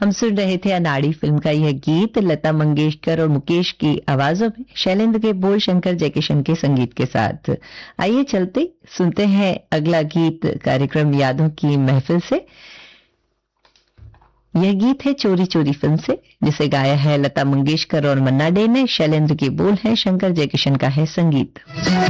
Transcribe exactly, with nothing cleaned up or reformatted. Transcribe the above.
हम सुन रहे थे अनाड़ी फिल्म का यह गीत लता मंगेशकर और मुकेश की आवाजों में, शैलेंद्र के बोल, शंकर जयकिशन के संगीत के साथ। आइए चलते सुनते हैं अगला गीत कार्यक्रम यादों की महफिल से। यह गीत है चोरी चोरी फिल्म से, जिसे गाया है लता मंगेशकर और मन्ना डे ने। शैलेंद्र के बोल हैं, शंकर जयकिशन का है संगीत।